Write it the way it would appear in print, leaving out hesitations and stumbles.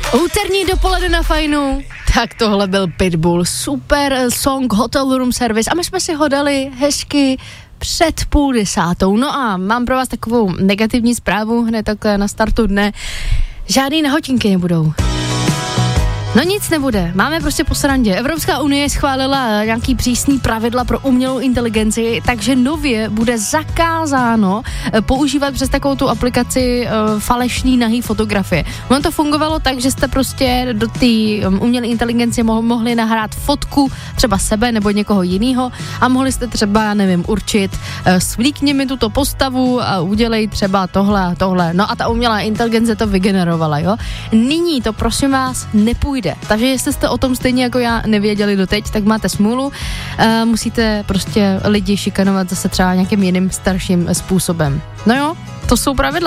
Úterní dopoledne na Fajnu. Tak tohle byl Pitbull. Super song Hotel Room Service. A my jsme si ho dali hezky před 9:30. No a mám pro vás takovou negativní zprávu hned takhle na startu dne. Žádný nahotinky nebudou. No nic nebude, máme prostě po srandě. Evropská unie schválila nějaký přísný pravidla pro umělou inteligenci, takže nově bude zakázáno používat přes takovou tu aplikaci falešný nahý fotografie. Ono to fungovalo tak, že jste prostě do té umělé inteligence mohli nahrát fotku třeba sebe nebo někoho jiného a mohli jste třeba, nevím, určit svlíkni mi tuto postavu a udělej třeba tohle a tohle. No a ta umělá inteligence to vygenerovala, jo. Nyní to prosím vás nepůjde. Takže jestli jste o tom stejně jako já nevěděli doteď, tak máte smůlu. Musíte prostě lidi šikanovat zase třeba nějakým jiným starším způsobem. No jo, to jsou pravidla.